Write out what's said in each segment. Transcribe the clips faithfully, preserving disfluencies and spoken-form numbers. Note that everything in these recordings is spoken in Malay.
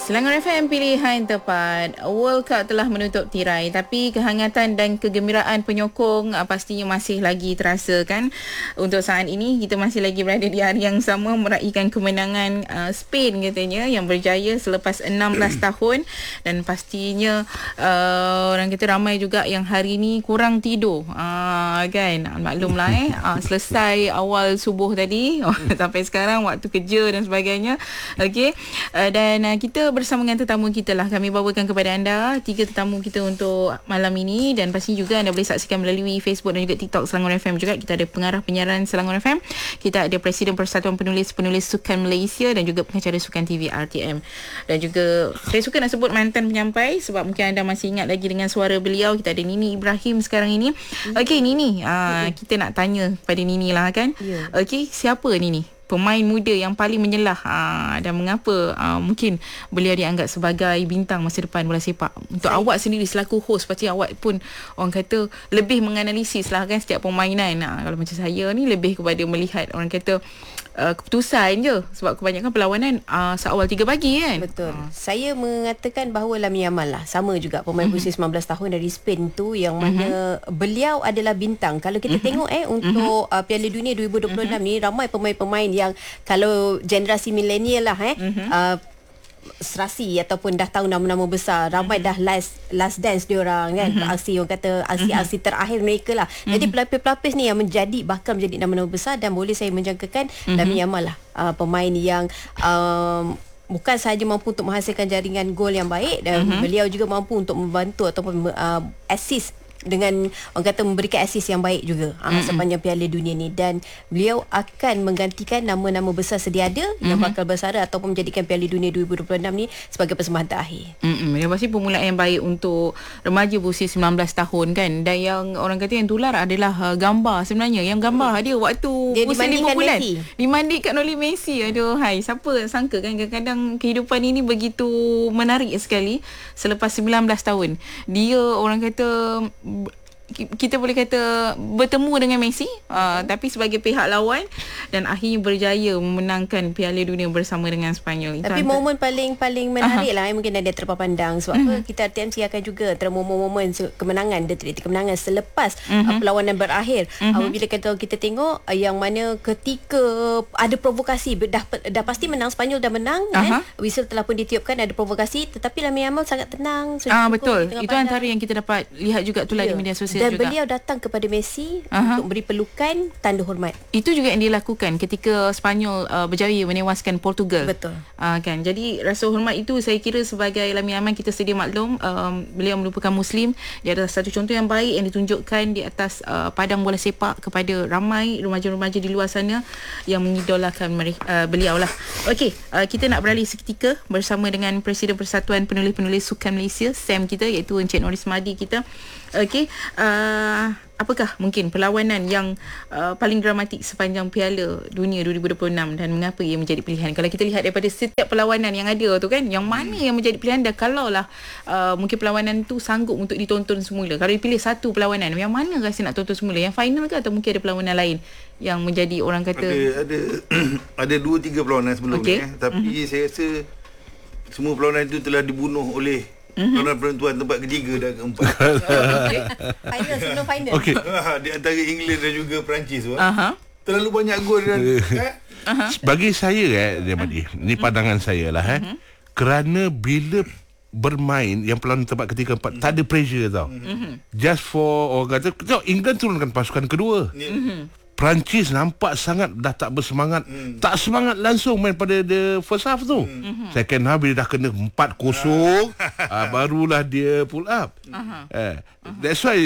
Selangor F M, pilihan tepat. World Cup telah menutup tirai, tapi kehangatan dan kegembiraan penyokong uh, pastinya masih lagi terasa kan. Untuk saat ini kita masih lagi berada di hari yang sama meraihkan kemenangan uh, Spain katanya yang berjaya selepas enam belas tahun, dan pastinya uh, orang kata ramai juga yang hari ini kurang tidur. Uh, kan maklumlah eh uh, selesai awal subuh tadi sampai sekarang waktu kerja dan sebagainya. Okey, uh, dan uh, kita bersama dengan tetamu kita lah. Kami bawakan kepada anda tiga tetamu kita untuk malam ini, dan pastinya juga anda boleh saksikan melalui Facebook dan juga TikTok Selangor F M juga. Kita ada pengarah penyiaran Selangor F M, kita ada Presiden Persatuan Penulis-Penulis Sukan Malaysia, dan juga pengacara Sukan T V R T M. Dan juga saya suka nak sebut mantan penyampai sebab mungkin anda masih ingat lagi dengan suara beliau. Kita ada Nini Ibrahim sekarang ini. Okey Nini, aa, kita nak tanya pada Nini lah kan. Yeah. Okey, siapa Nini pemain muda yang paling menyelah, aa, dan mengapa aa, mungkin beliau dianggap sebagai bintang masa depan bola sepak? Untuk saya, awak sendiri selaku host, pasti awak pun orang kata lebih menganalisis lah kan setiap permainan. Aa, kalau macam saya ni lebih kepada melihat orang kata Uh, keputusan je, sebab kebanyakan perlawanan uh, seawal tiga pagi kan. Betul. Uh. Saya mengatakan bahawa Lamine Yamal lah, sama juga pemain uh-huh. berusia sembilan belas tahun dari Spain tu, yang mana uh-huh. beliau adalah bintang. Kalau kita uh-huh. tengok eh untuk uh-huh. uh, Piala Dunia dua ribu dua puluh enam uh-huh. ni, ramai pemain-pemain yang kalau generasi milenial lah eh uh-huh. uh, serasi ataupun dah tahu nama-nama besar, ramai dah last last dance diorang kan, mm-hmm. aksi orang kata aksi-aksi terakhir mereka lah. Mm-hmm. Jadi pelapis-pelapis ni yang menjadi bakal menjadi nama-nama besar, dan boleh saya menjangkakan mm-hmm. Lamine Yamal lah uh, pemain yang um, bukan sahaja mampu untuk menghasilkan jaringan gol yang baik, dan mm-hmm. beliau juga mampu untuk membantu ataupun uh, assist dengan orang kata memberikan assist yang baik juga uh, sepanjang Piala Dunia ni. Dan beliau akan menggantikan nama-nama besar sedia ada mm-hmm. yang bakal bersara ataupun menjadikan Piala Dunia dua ribu dua puluh enam ni sebagai persembahan terakhir. Mm-hmm. Yang pasti permulaan yang baik untuk remaja berusia sembilan belas tahun kan. Dan yang orang kata yang tular adalah uh, gambar sebenarnya. Yang gambar dia waktu dia usia lima bulan Messi. Dimandingkan oleh Messi. Aduh hai, siapa sangka kan kadang-kadang kehidupan ini begitu menarik sekali. Selepas sembilan belas tahun dia orang kata kita boleh kata bertemu dengan Messi, uh, tapi sebagai pihak lawan, dan akhirnya berjaya memenangkan Piala Dunia bersama dengan Sepanyol. Tapi itu momen paling-paling menarik lah, mungkin ada terpapan pandang sebab uh-huh. apa, kita R T M C akan juga termomen-momen kemenangan, detik-detik kemenangan selepas uh-huh. uh, perlawanan berakhir. Uh-huh. Apabila kita, kita tengok uh, yang mana ketika ada provokasi, dah dah pasti menang, Sepanyol dah menang uh-huh. kan, whistle telah pun ditiupkan, ada provokasi, tetapi Lamine Yamal sangat tenang. Ah betul. Itu pandang. Antara yang kita dapat lihat juga tulah yeah. di media sosial. Dan juga. beliau datang kepada Messi uh-huh. untuk beri pelukan tanda hormat. Itu juga yang dilakukan ketika Sepanyol uh, berjaya menewaskan Portugal. Betul. Uh, kan. Jadi rasa hormat itu saya kira sebagai Lamine Yamal, kita sedia maklum um, beliau merupakan Muslim. Dia adalah satu contoh yang baik yang ditunjukkan di atas uh, padang bola sepak kepada ramai remaja-remaja di luar sana yang mengidolakan mereka, uh, beliau lah. Okey, uh, kita nak beralih seketika bersama dengan Presiden Persatuan Penulis-Penulis Sukan Malaysia, S A M kita, iaitu Encik Norris Madi kita. Okey, uh, apakah mungkin perlawanan yang uh, paling dramatik sepanjang Piala Dunia dua ribu dua puluh enam, dan mengapa ia menjadi pilihan? Kalau kita lihat daripada setiap perlawanan yang ada tu kan, yang mana yang menjadi pilihan, dan kalaulah uh, mungkin perlawanan tu sanggup untuk ditonton semula, kalau dipilih satu perlawanan, yang mana rasa nak tonton semula? Yang final ke, atau mungkin ada perlawanan lain yang menjadi orang kata ada ada ada dua tiga perlawanan sebelum okay. ni eh. Tapi uh-huh. saya rasa semua perlawanan itu telah dibunuh oleh Mm-hmm. perlawanan penentuan tempat ketiga dan keempat. Okay. Final sebelum final. Okay. Di antara England dan juga Perancis. Uh-huh. Terlalu banyak gol dan uh-huh. bagi saya eh Madi, ni pandangan saya lah eh. Uh-huh. Kerana bila bermain yang perlawanan tempat ketiga keempat, uh-huh. tak ada pressure tau. Uh-huh. Just for orang kata, tengok England turunkan pasukan kedua. Uh-huh. Perancis nampak sangat dah tak bersemangat. Mm. Tak semangat langsung main pada the first half tu. Mm. Second half bila dah kena empat kosong, uh, barulah dia pull up. Uh-huh. Eh, uh-huh. That's why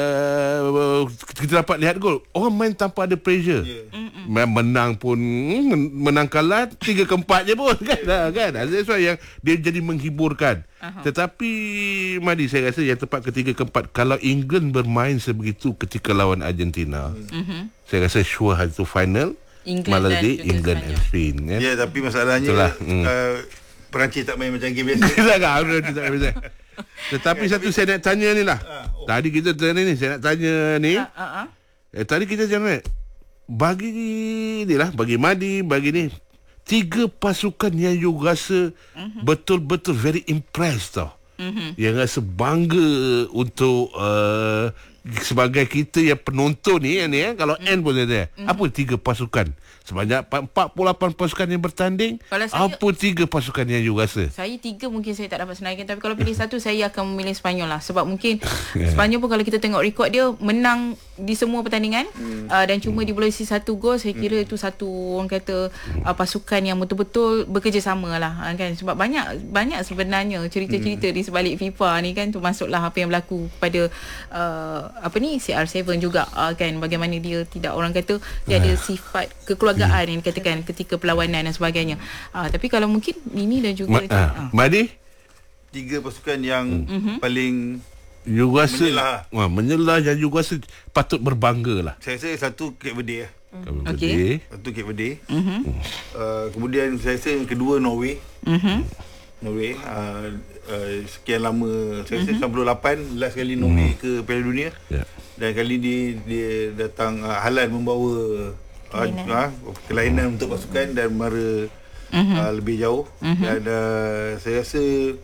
uh, kita dapat lihat gol. Orang main tanpa ada pressure. Yeah. Menang pun menang kalah tiga ke empat je pun kan. Yeah. Kan? That's why yang dia jadi menghiburkan. Uh-huh. Tetapi Madi, saya rasa yang tepat ketiga keempat, kalau England bermain sebegitu ketika lawan Argentina, uh-huh. saya rasa sure itu final malah di England and Spain kan? Ya, tapi masalahnya itulah, hmm. uh, Perancis tak main macam game biasa. Tak kan, tak main biasa. Tetapi satu saya nak tanya ni lah. Uh, oh. Tadi kita tanya ni, saya nak tanya ni. Uh, uh, uh. Eh, tadi kita jangan bagi ni lah, bagi Madi, bagi ni tiga pasukan yang you rasa uh-huh. betul-betul very impressed tau. Uh-huh. Yang rasa bangga untuk uh, sebagai kita yang penonton ni, ni eh, kalau uh-huh. N pun ada. Uh-huh. Apa tiga pasukan? Sebanyak empat puluh lapan pasukan yang bertanding. Saya, apa tiga pasukan yang you rasa? Saya tiga mungkin saya tak dapat senaraikan. Tapi kalau pilih satu, saya akan memilih Sepanyol lah. Sebab mungkin yeah. Sepanyol pun kalau kita tengok rekod dia, menang di semua pertandingan. Hmm. uh, Dan cuma hmm. dibolehisi satu gol. Saya kira hmm. itu satu, orang kata, uh, pasukan yang betul-betul bekerjasama lah kan. Sebab banyak banyak sebenarnya cerita-cerita hmm. di sebalik FIFA ni kan. Termasuklah apa yang berlaku pada uh, apa ni C R tujuh juga uh, kan. Bagaimana dia tidak, orang kata dia ada sifat kekeluargaan hmm. yang dikatakan ketika perlawanan dan sebagainya. uh, Tapi kalau mungkin ini dan juga Ma- uh, Madi, tiga pasukan yang mm-hmm. paling you rasa menyelah, wah, menyelah yang you rasa patut berbangga lah. Saya rasa satu Cape Verde lah. Mm. Okay. Satu Cape Verde. Mm-hmm. uh, Kemudian saya rasa yang kedua Norway. Mm-hmm. Norway uh, uh, sekian lama, saya rasa mm-hmm. sembilan puluh lapan last kali Norway mm. ke Piala Dunia. Yeah. Dan kali dia dia datang, uh, Haaland membawa kelainan, uh, uh, kelainan untuk pasukan dan mara mm-hmm. uh, lebih jauh. Mm-hmm. Dan uh, saya rasa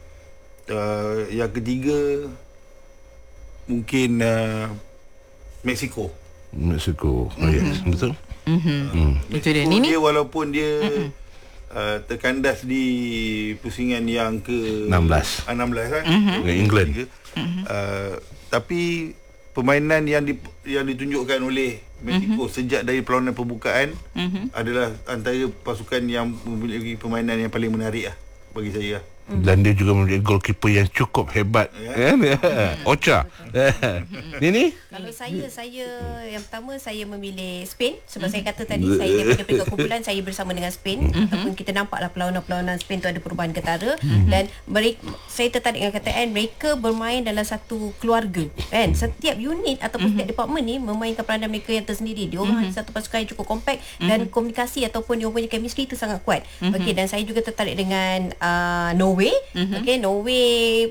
uh, yang ketiga mungkin uh, Mexico. Mexico. Oh, yes. Mm-hmm. Betul. Mm-hmm. Mm. Itu dia. Ini dia walaupun dia mm-hmm. uh, terkandas di pusingan yang ke enam belas enam belas kan mm-hmm. dengan England. Mm-hmm. Uh, tapi permainan yang di, yang ditunjukkan oleh Mexico mm-hmm. sejak dari perlawanan pembukaan mm-hmm. adalah antara pasukan yang memiliki permainan yang paling menarik lah bagi saya lah. Dan dia juga memiliki goalkeeper yang cukup hebat. Ya. Yeah. Ocha. Nini? Kalau saya, saya yang pertama saya memilih Spain. Sebab saya kata tadi, saya daripada peringkat kumpulan, saya bersama dengan Spain. Ataupun kita nampaklah perlawanan-perlawanan Spain tu ada perubahan ketara. Dan mereka, saya tertarik dengan kataan mereka bermain dalam satu keluarga. Kan? Setiap unit ataupun setiap department ni memainkan peranan mereka yang tersendiri. Dia orang ada satu pasukan yang cukup kompak dan komunikasi ataupun dia punya chemistry tu sangat kuat. Okey, dan saya juga tertarik dengan uh, Norway. Mm-hmm. Okay, Norway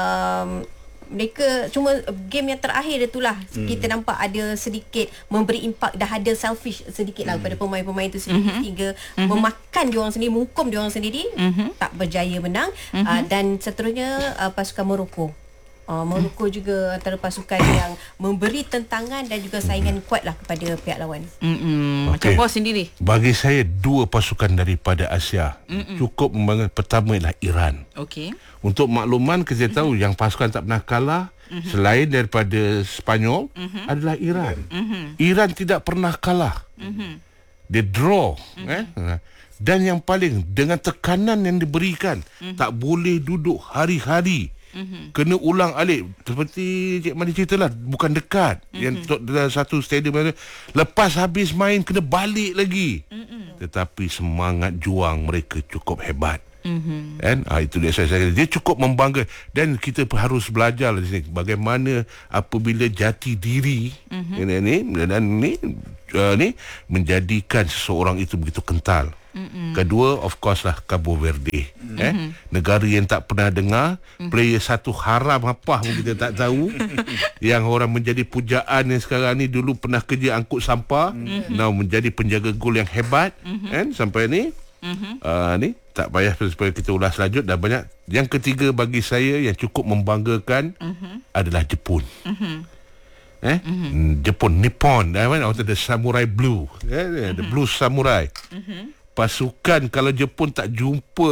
um, mereka cuma game yang terakhir itulah mm. kita nampak ada sedikit memberi impak, dah ada selfish sedikit lah mm. kepada pemain-pemain itu sendiri mm-hmm. sehingga mm-hmm. memakan diorang sendiri, menghukum diorang sendiri, mm-hmm. tak berjaya menang. mm-hmm. uh, dan seterusnya uh, pasukan Morocco. Uh, Morocco juga antara pasukan yang memberi tentangan dan juga saingan kuat lah kepada pihak lawan. Mm-mm. Macam okay. bos sendiri. Bagi saya dua pasukan daripada Asia Mm-mm. cukup membanggakan. Pertama ialah Iran. Okey. Untuk makluman, kita tahu mm-hmm. yang pasukan tak pernah kalah mm-hmm. selain daripada Sepanyol mm-hmm. adalah Iran. Mm-hmm. Iran tidak pernah kalah. Mm-hmm. Dia draw. Mm-hmm. Eh? Dan yang paling, dengan tekanan yang diberikan, mm-hmm. tak boleh duduk hari-hari. Mm-hmm. Kena ulang alik. Seperti Cik Madi cerita lah, bukan dekat. Mm-hmm. Yang dalam satu stadium, lepas habis main kena balik lagi. Mm-hmm. Tetapi semangat juang mereka cukup hebat. Mm-hmm. And, ah, itu dia saya, saya dia cukup membangga. Dan kita harus belajar di sini bagaimana apabila jati diri mm-hmm. ini, ini, dan ini uh, ni menjadikan seseorang itu begitu kental. Mm-mm. Kedua, of course lah, Cabo Verde. Mm-hmm. eh? Negara yang tak pernah dengar, mm-hmm. player satu haram apa pun kita tak tahu. Yang orang menjadi pujaan yang sekarang ni, dulu pernah kerja angkut sampah, mm-hmm. now menjadi penjaga gol yang hebat. Mm-hmm. eh? Sampai ni mm-hmm. uh, ni tak payah supaya kita ulas lanjut, dah banyak. Yang ketiga bagi saya yang cukup membanggakan mm-hmm. adalah Jepun. Mm-hmm. Eh? Mm-hmm. Jepun, Nippon, the Samurai Blue, eh? mm-hmm. the Blue Samurai. Mm-hmm. Pasukan, kalau Jepun tak jumpa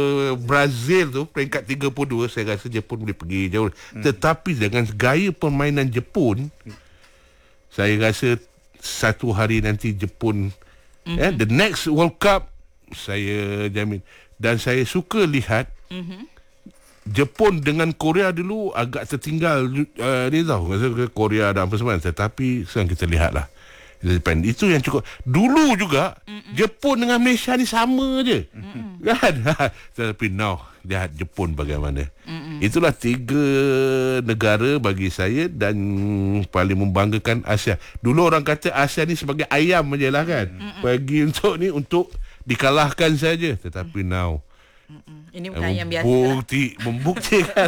Brazil tu peringkat tiga puluh dua, saya rasa Jepun boleh pergi jauh. Hmm. Tetapi dengan gaya permainan Jepun, hmm. saya rasa satu hari nanti Jepun hmm. eh, the next World Cup, saya jamin. Dan saya suka lihat hmm. Jepun dengan Korea dulu agak tertinggal uh, ni tau, Korea dan apa semua. Tetapi sekarang kita lihatlah, itu yang cukup. Dulu juga Mm-mm. Jepun dengan Malaysia ni sama je. Mm-mm. Kan? Tapi now lihat Jepun bagaimana. Mm-mm. Itulah tiga negara bagi saya dan paling membanggakan Asia. Dulu orang kata Asia ni sebagai ayam je lah kan. Mm-mm. Bagi untuk ni untuk dikalahkan saja. Tetapi mm. now Mm-mm. Ini bukan ayam biasa Bukti, lah. Membuktikan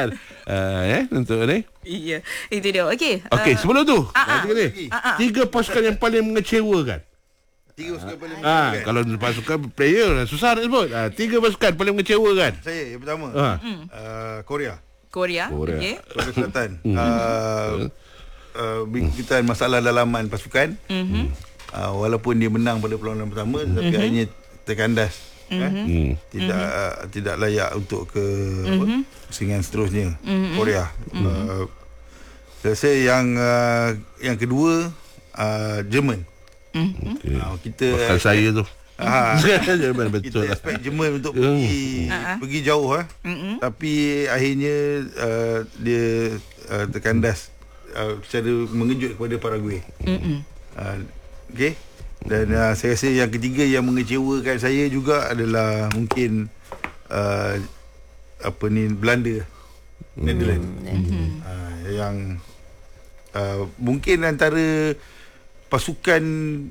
uh, eh, untuk ni. Iya, itu dia. Okey. Okey, uh, sebelum tu uh-uh. uh-uh. tiga pasukan yang paling mengecewakan. Tiga pasukan paling Ah, mengecewakan. kalau pasukan player susah nak sebut. Ah, tiga pasukan paling mengecewakan. Saya yang pertama. Ah. Uh, Korea. Korea, Korea. okey. Korea Selatan. uh, uh, kita masalah dalaman pasukan. Mm-hmm. Uh, walaupun dia menang pada perlawanan pertama, mm-hmm. tapi akhirnya terkandas. Mm-hmm. Eh? Mm. Tidak mm-hmm. uh, tidak layak untuk ke mm-hmm. pusingan seterusnya. Mm-hmm. Korea. Mm-hmm. Uh, saya rasa yang uh, yang kedua uh, Jerman. Mm-hmm. Okay. Uh, kita bakal saya tu. Ah, Jerman betul. Kita expect Jerman untuk pergi uh-huh. pergi jauh ah. Uh-huh. Tapi akhirnya uh, dia uh, terkandas uh, secara mengejut kepada Paraguay. Uh-huh. Uh, okey. Dan uh, saya rasa yang ketiga yang mengecewakan saya juga adalah mungkin uh, apa ni Belanda. Hmm. Netherlands. Uh-huh. Uh, yang uh, mungkin antara pasukan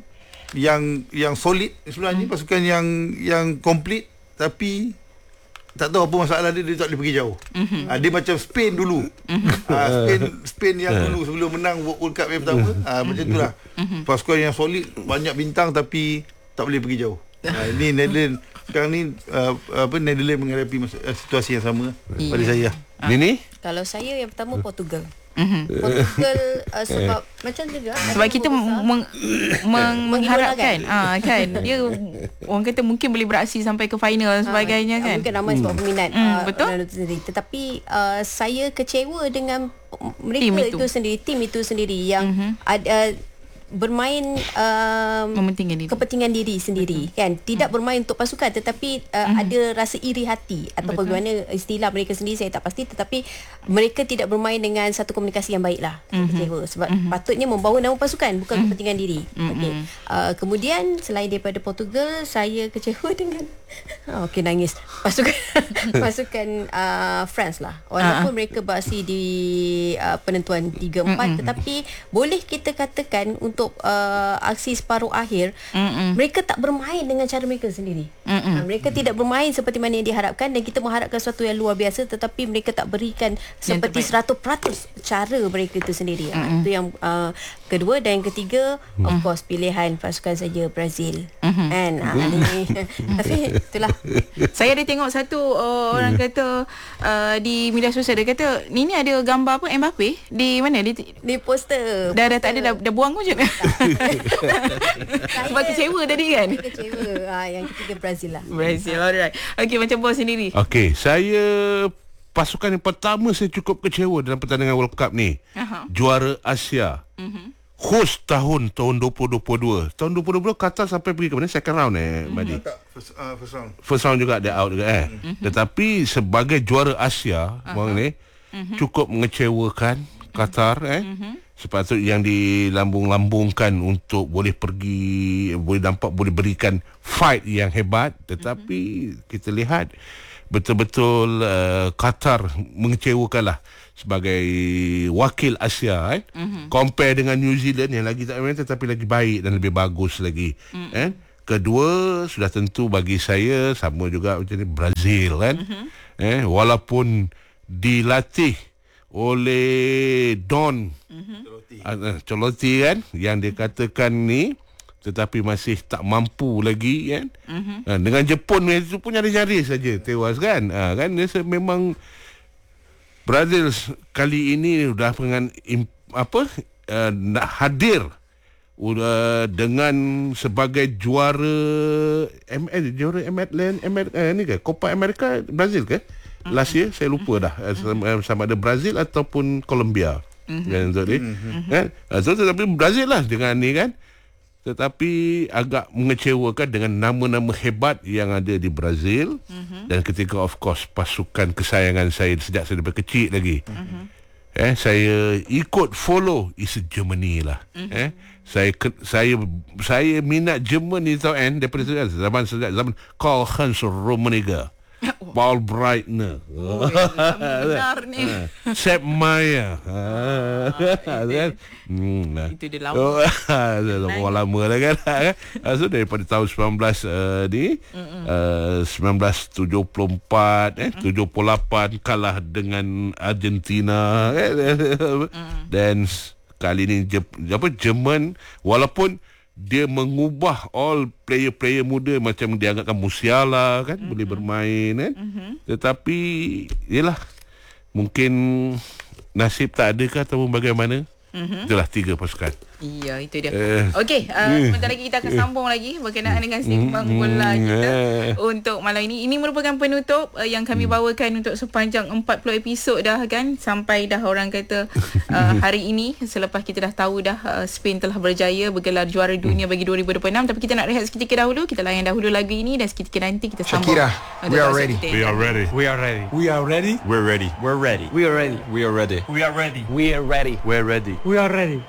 yang yang solid sebenarnya, hmm. pasukan yang yang komplit, tapi tak tahu apa masalah dia, dia tak boleh pergi jauh. Mm-hmm. Ha, dia macam Spain dulu. Mm-hmm. Ha, Spain Spain yang dulu sebelum menang World Cup yang pertama, ha, macam itulah. Mm-hmm. Pasukan yang solid, banyak bintang tapi tak boleh pergi jauh. Ha, ini Netherlands sekarang ni uh, apa Netherlands menghadapi mas- situasi yang sama yeah. pada saya. Nini? Kalau saya yang pertama Portugal. Mm-hmm. Portugal uh, sebab macam juga sebab kita meng, meng, mengharapkan ah kan dia orang kata mungkin boleh beraksi sampai ke final dan sebagainya uh, kan. Mungkin ramai sebab peminat mm, uh, betul. Tetapi uh, saya kecewa dengan mereka itu. itu sendiri, tim itu sendiri yang mm-hmm. ada bermain um, kepentingan diri. kepentingan diri sendiri. Betul. Kan tidak hmm. bermain untuk pasukan tetapi uh, hmm. ada rasa iri hati atau Betul. bagaimana istilah mereka sendiri saya tak pasti, tetapi mereka tidak bermain dengan satu komunikasi yang baiklah. Hmm. Kecewa sebab hmm. patutnya membawa nama pasukan bukan hmm. kepentingan diri. Hmm. Okey. Uh, kemudian selain daripada Portugal, saya kecewa dengan oh, okey nangis pasukan pasukan uh, France lah. Walaupun uh-huh. mereka beraksi di uh, penentuan tiga empat, hmm. tetapi boleh kita katakan untuk uh, aksi separuh akhir, Mm-mm. mereka tak bermain dengan cara mereka sendiri. Uh, mereka tidak bermain seperti mana yang diharapkan dan kita mengharapkan sesuatu yang luar biasa, tetapi mereka tak berikan seperti seratus peratus cara mereka itu sendiri. Uh, itu yang uh, kedua. Dan yang ketiga, uh. of course pilihan pasukan saja Brazil. Uh-huh. And uh, ini tapi itulah. Saya ada tengok satu uh, orang kata uh, di media sosial, dia kata ni ni ada gambar apa Mbappe di mana di, di poster. Dah dah tak ada, dah, dah buang je. Sebab kecewa tadi kan. Kecewa. Ha, yang ketiga Brazil lah. Brazil, alright. Okey, macam bos sendiri. Okey, saya pasukan yang pertama saya cukup kecewa dalam pertandingan World Cup ni. Uh-huh. Juara Asia. Uh-huh. Host tahun tahun dua ribu dua puluh dua. Tahun dua ribu dua puluh Qatar sampai pergi ke mana? Second round eh, Madi. Tak, first, uh, first round. First round juga dia out juga eh. Uh-huh. Tetapi sebagai juara Asia, uh-huh. orang ni uh-huh. cukup mengecewakan Qatar eh. Uh-huh. Sepatut yang dilambung-lambungkan untuk boleh pergi, boleh nampak boleh berikan fight yang hebat, tetapi mm-hmm. kita lihat betul-betul uh, Qatar mengecewakanlah sebagai wakil Asia eh. Mm-hmm. Compare dengan New Zealand yang lagi tak main tetapi lagi baik dan lebih bagus lagi. Mm-hmm. eh. Kedua sudah tentu bagi saya sama juga macam ni Brazil kan. Mm-hmm. eh walaupun dilatih oleh Don mm-hmm. Celotti kan, yang dikatakan ni, tetapi masih tak mampu lagi kan. Mm-hmm. Ha, dengan Jepun itu pun nyari-nyari saja tewas kan. Ha, kan dia memang Brazil kali ini sudah dengan imp, apa uh, nak hadir uh, dengan sebagai juara M L juara M L M L uh, ni ke Copa America Brazil ke? Last year saya lupa dah sama, sama ada Brazil ataupun Colombia. Mm-hmm. Kan Zodi? Mm-hmm. Kan? So, tetapi Brazil lah dengan ni kan. Tetapi agak mengecewakan dengan nama-nama hebat yang ada di Brazil. Mm-hmm. Dan ketika of course pasukan kesayangan saya sejak saya daripada kecil lagi. Mm-hmm. Eh saya ikut follow is Germany lah. Mm-hmm. Eh saya saya saya minat Germany tau kan daripada zaman sejak zaman Karl-Heinz Rummenigge. Paul Breitner. Oh, benar ni. Sepp Maier. Kan? Hmm, itu dia lama. Orang lama lah kan. So daripada tahun sembilan belas uh, ni uh, sembilan belas tujuh puluh empat eh tujuh puluh lapan kalah dengan Argentina kan. Dan kali ni apa Jerman walaupun dia mengubah all player-player muda, macam dia anggapkan Musiala kan, mm-hmm. boleh bermain kan. Mm-hmm. Tetapi yalah, mungkin nasib tak ada ke ataupun bagaimana. Mm-hmm. Itulah tiga pasukan. Ya, itu dia. Uh, Okey, uh, sebentar lagi kita akan sambung lagi berkenaan dengan seimbang bola kita uh, untuk malam ini. Ini merupakan penutup uh, yang kami bawakan untuk sepanjang empat puluh episod dah kan, sampai dah orang kata uh, hari ini, selepas kita dah tahu dah uh, Spain telah berjaya bergelar juara dunia bagi dua ribu dua puluh enam. Tapi kita nak rehat seketika dahulu. Kita layan dahulu lagu ini dan seketika nanti kita sambung. Shakira, we are ready. We are ready. We are ready. We are ready. We're ready. We're ready. We are ready. We are ready. We are ready. We are ready. We're ready. We are ready.